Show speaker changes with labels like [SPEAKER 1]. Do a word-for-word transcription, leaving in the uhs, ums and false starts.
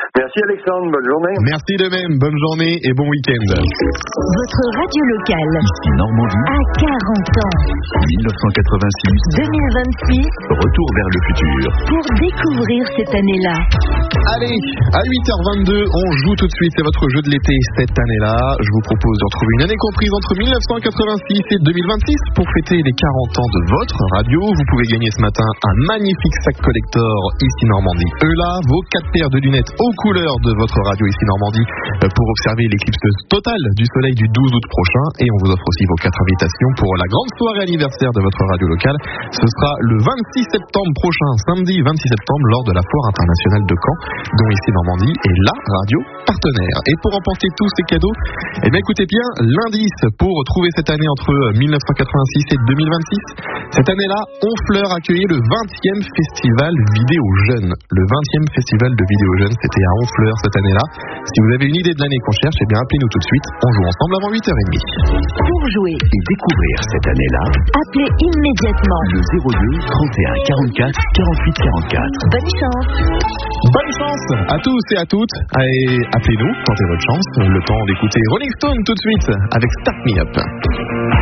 [SPEAKER 1] Merci Alexandre, bonne journée.
[SPEAKER 2] Merci de même, bonne journée et bon week-end.
[SPEAKER 3] Votre radio locale,
[SPEAKER 4] ici Normandie,
[SPEAKER 3] à quarante ans.
[SPEAKER 4] dix-neuf cent quatre-vingt-six,
[SPEAKER 3] deux mille vingt-six,
[SPEAKER 4] retour vers le futur.
[SPEAKER 3] Pour découvrir cette année-là.
[SPEAKER 2] Allez, à huit heures vingt-deux, on joue tout de suite, c'est votre jeu de l'été cette année-là. Je vous propose de retrouver une année comprise entre mille neuf cent quatre-vingt-six et deux mille vingt-six pour fêter les quarante ans de votre radio. Vous pouvez gagner ce matin un magnifique sac collector ici Normandie. Eux là, vos quatre paires de lunettes aux couleurs de votre radio ici Normandie pour observer l'éclipse totale du soleil du douze août prochain. Et on vous offre aussi vos quatre invitations pour la grande soirée anniversaire de votre radio locale. Ce sera le vingt-six septembre prochain, samedi vingt-six septembre, lors de la foire internationale de Caen, dont ici Normandie est la radio partenaire. Et pour remporter tous ces cadeaux, eh bien écoutez bien l'indice pour trouver cette année entre mille neuf cent quatre-vingt-six et deux mille vingt-six. Cette année-là, Honfleur accueillait le vingtième festival Vidéo Jeune. Le vingtième festival de Vidéo Jeune, c'était à Honfleur cette année-là. Si vous avez une idée de l'année qu'on cherche, eh bien appelez-nous tout de suite. On joue ensemble avant huit heures trente.
[SPEAKER 3] Pour jouer
[SPEAKER 4] et découvrir cette année-là,
[SPEAKER 3] appelez immédiatement
[SPEAKER 4] le zéro deux trente et un quarante-quatre quarante-huit quarante-quatre.
[SPEAKER 3] Bonne chance.
[SPEAKER 2] Bonne chance à tous et à toutes. Allez, appelez-nous, tentez votre chance. Le temps d'écouter Rolling Stone tout de suite avec Start Me Up.